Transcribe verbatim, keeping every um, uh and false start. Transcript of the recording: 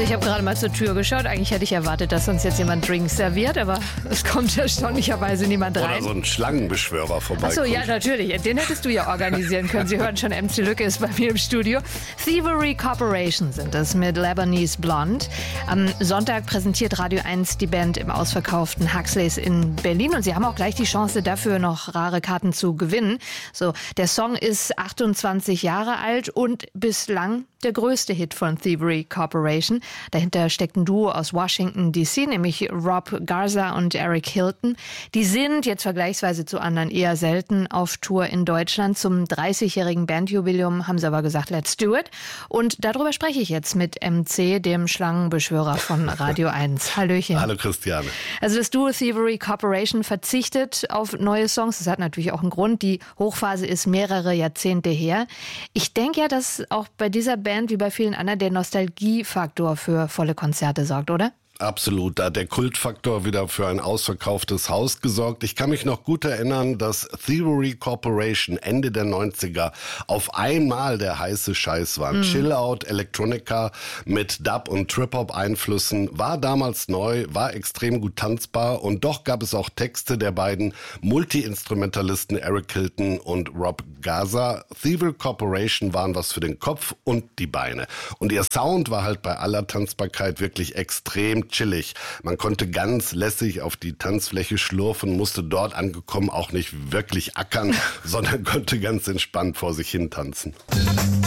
ich habe gerade mal zur Tür geschaut. Eigentlich hätte ich erwartet, dass uns jetzt jemand Drinks serviert, aber es kommt erstaunlicherweise niemand rein. Oder so ein Schlangenbeschwörer vorbei. Achso, ja, natürlich. Den hättest du ja organisieren können. Sie hören schon, M C Lücke ist bei mir im Studio. Thievery Corporation sind es mit Lebanese Blonde. Am Sonntag präsentiert Radio eins die Band im ausverkauften Huxleys in Berlin. Und sie haben auch gleich die Chance dafür, noch rare Karten zu gewinnen. So, der Song ist achtundzwanzig Jahre alt und bislang der größte Hit von Thievery Corporation. Dahinter steckt ein Duo aus Washington D C, nämlich Rob Garza und Eric Hilton. Die sind jetzt vergleichsweise zu anderen eher selten auf Tour in Deutschland. Zum dreißigjährigen Bandjubiläum haben sie aber gesagt, let's do it. Und darüber spreche ich jetzt mit M C, dem Schlangenbeschwörer von Radio eins. Hallöchen. Hallo Christiane. Also das Duo Thievery Corporation verzichtet auf neue Songs. Das hat natürlich auch einen Grund. Die Hochphase ist mehrere Jahrzehnte her. Ich denke ja, dass auch bei dieser Band wie bei vielen anderen der Nostalgiefaktor für volle Konzerte sorgt, oder? Absolut, da hat der Kultfaktor wieder für ein ausverkauftes Haus gesorgt. Ich kann mich noch gut erinnern, dass Thievery Corporation Ende der neunziger auf einmal der heiße Scheiß war. Mhm. Chill-Out, Electronica mit Dub- und Trip-Hop-Einflüssen war damals neu, war extrem gut tanzbar und doch gab es auch Texte der beiden Multi-Instrumentalisten Eric Hilton und Rob Garza. Thievery Corporation waren was für den Kopf und die Beine. Und ihr Sound war halt bei aller Tanzbarkeit wirklich extrem chillig. Man konnte ganz lässig auf die Tanzfläche schlurfen, musste dort angekommen auch nicht wirklich ackern, sondern konnte ganz entspannt vor sich hin tanzen.